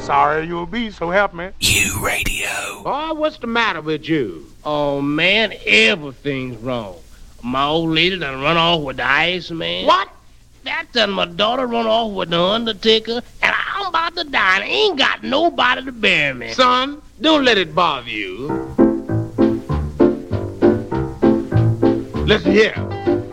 sorry you'll be, so help me. You Radio. Oh, what's the matter with you? Oh, man, everything's wrong. My old lady done run off with the Iceman. What? That done my daughter run off with the Undertaker, and I'm about to die and ain't got nobody to bury me. Son, don't let it bother you. Listen here.